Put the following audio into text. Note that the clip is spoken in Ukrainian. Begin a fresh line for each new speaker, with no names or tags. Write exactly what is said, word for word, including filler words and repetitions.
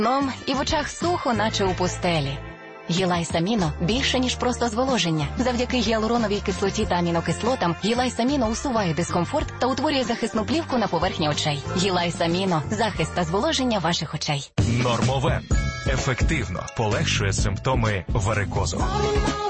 Ном і в очах сухо, наче у пустелі. Гілайсаміно більше, ніж просто зволоження. Завдяки гіалуроновій кислоті та амінокислотам Гілайсаміно усуває дискомфорт та утворює захисну плівку на поверхні очей. Гілайсаміно – захист та зволоження ваших очей.
Нормовен ефективно полегшує симптоми варикозу.